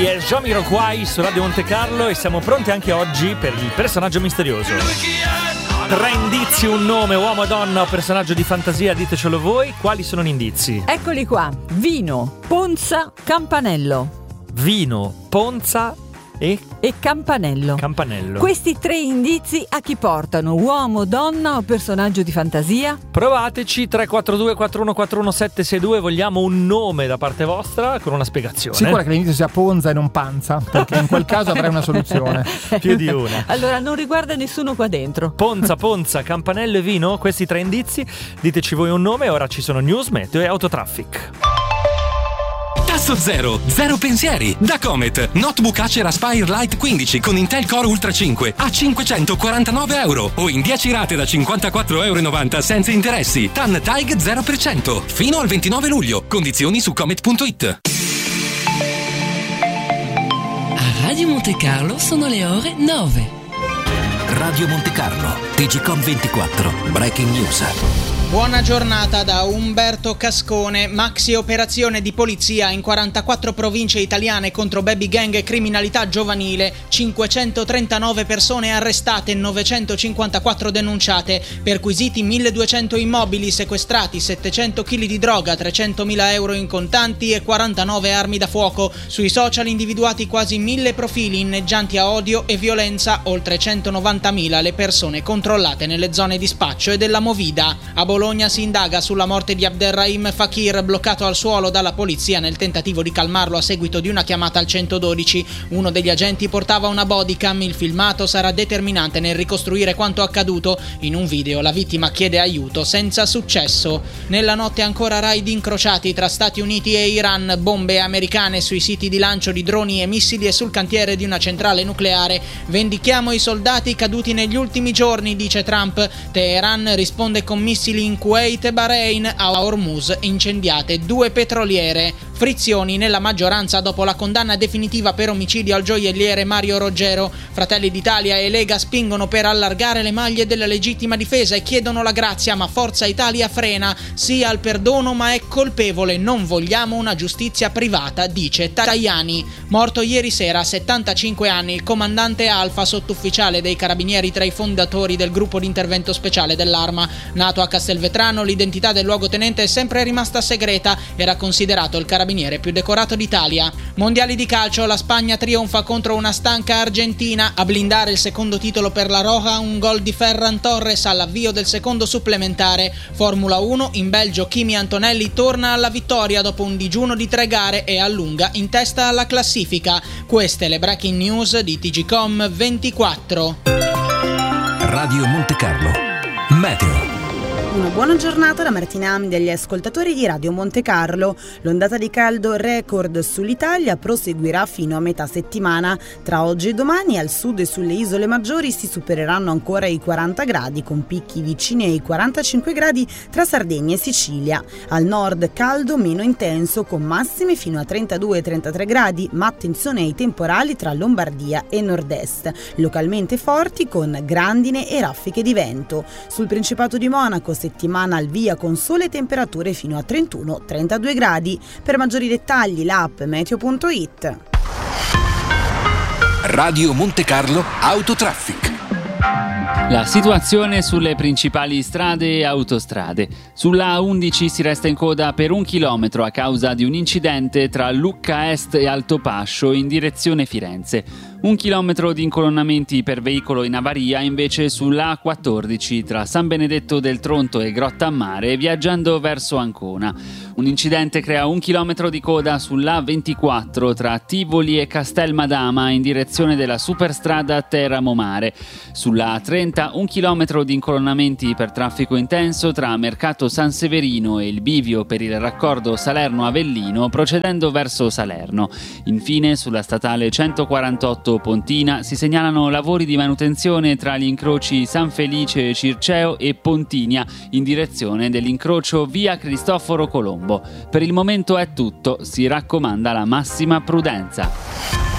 è Jamiroquai su Radio Monte Carlo e siamo pronti anche oggi per il personaggio misterioso. 3 indizi, un nome, uomo, donna o personaggio di fantasia, ditecelo voi. Quali sono gli indizi? Eccoli qua: vino, ponza, campanello. Vino, ponza e campanello. Questi 3 indizi a chi portano? Uomo, donna o personaggio di fantasia? Provateci. 342 4141 762. Vogliamo un nome da parte vostra con una spiegazione. Sicura che l'inizio sia ponza e non panza, perché in quel caso avrei una soluzione. Più di una. Allora non riguarda nessuno qua dentro. Ponza, campanello e vino, questi 3 indizi. Diteci voi un nome. Ora ci sono news, meteo e autotraffic. Tasso zero pensieri. Da Comet, notebook Acer Aspire Lite 15 con Intel Core Ultra 5 a €549 o in 10 rate da €54,90 senza interessi. TAN TAIG 0% fino al 29 luglio. Condizioni su comet.it. A Radio Monte Carlo sono le ore 9. Radio Monte Carlo, TGcom 24, Breaking News. Buona giornata da Umberto Cascone. Maxi operazione di polizia in 44 province italiane contro baby gang e criminalità giovanile. 539 persone arrestate, 954 denunciate. Perquisiti 1200 immobili, sequestrati 700 kg di droga, 300.000 euro in contanti e 49 armi da fuoco. Sui social individuati quasi 1000 profili inneggianti a odio e violenza, oltre 190.000 le persone controllate nelle zone di spaccio e della Movida. A Bologna si indaga sulla morte di Abderrahim Fakir, bloccato al suolo dalla polizia nel tentativo di calmarlo a seguito di una chiamata al 112. Uno degli agenti portava una bodycam. Il filmato sarà determinante nel ricostruire quanto accaduto. In un video la vittima chiede aiuto senza successo. Nella notte ancora raid incrociati tra Stati Uniti e Iran, bombe americane sui siti di lancio di droni e missili e sul cantiere di una centrale nucleare. Vendichiamo i soldati caduti negli ultimi giorni, dice Trump. Teheran risponde con missili in Kuwait e Bahrain. A Hormuz incendiate 2 petroliere. Frizioni nella maggioranza dopo la condanna definitiva per omicidio al gioielliere Mario Roggero. Fratelli d'Italia e Lega spingono per allargare le maglie della legittima difesa e chiedono la grazia, ma Forza Italia frena. Sì al perdono, ma è colpevole. Non vogliamo una giustizia privata, dice Tajani. Morto ieri sera a 75 anni il comandante Alfa, sottufficiale dei carabinieri tra i fondatori del gruppo di intervento speciale dell'Arma. Nato a Castelvetrano, l'identità del luogotenente è sempre rimasta segreta. Era considerato il carabiniere più decorato d'Italia. Mondiali di calcio, la Spagna trionfa contro una stanca Argentina. A blindare il secondo titolo per la Roja un gol di Ferran Torres all'avvio del secondo supplementare. Formula 1, in Belgio Kimi Antonelli torna alla vittoria dopo un digiuno di 3 gare e allunga in testa alla classifica. Queste le breaking news di TGcom 24. Radio Monte Carlo, meteo. Una buona giornata da Martina Amdi agli ascoltatori di Radio Monte Carlo. L'ondata di caldo record sull'Italia proseguirà fino a metà settimana. Tra oggi e domani al sud e sulle isole maggiori si supereranno ancora i 40 gradi, con picchi vicini ai 45 gradi tra Sardegna e Sicilia. Al nord caldo meno intenso, con massime fino a 32-33 gradi, ma attenzione ai temporali tra Lombardia e nord-est, localmente forti con grandine e raffiche di vento. Sul Principato di Monaco settimana al via con sole e temperature fino a 31-32 gradi. Per maggiori dettagli l'app meteo.it. Radio Monte Carlo Autotraffic. La situazione sulle principali strade e autostrade. Sulla A11 si resta in coda per 1 chilometro a causa di un incidente tra Lucca Est e Altopascio in direzione Firenze. 1 chilometro di incolonnamenti per veicolo in avaria invece sulla A14 tra San Benedetto del Tronto e Grotta a Mare viaggiando verso Ancona. Un incidente crea 1 chilometro di coda sulla A24 tra Tivoli e Castelmadama in direzione della superstrada Teramo Mare. Sulla A30 1 chilometro di incolonnamenti per traffico intenso tra Mercato San Severino e il bivio per il raccordo Salerno-Avellino procedendo verso Salerno. Infine sulla statale 148 Pontina si segnalano lavori di manutenzione tra gli incroci San Felice Circeo e Pontinia in direzione dell'incrocio via Cristoforo Colombo. Per il momento è tutto, si raccomanda la massima prudenza.